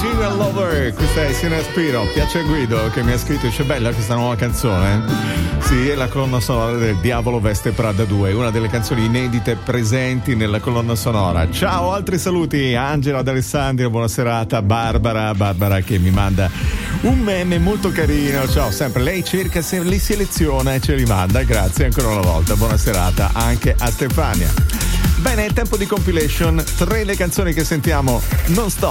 Virginia Lover, questa è Sina Spiro. Piace a Guido che mi ha scritto, dice bella questa nuova canzone. Sì, è la colonna sonora del Diavolo Veste Prada 2, una delle canzoni inedite presenti nella colonna sonora. Ciao, altri saluti, Angela d'Alessandria, buona serata, Barbara che mi manda un meme molto carino. Ciao, sempre lei cerca, se li seleziona e ce li manda. Grazie ancora una volta, buona serata anche a Stefania. Bene, è tempo di compilation, 3 le canzoni che sentiamo non stop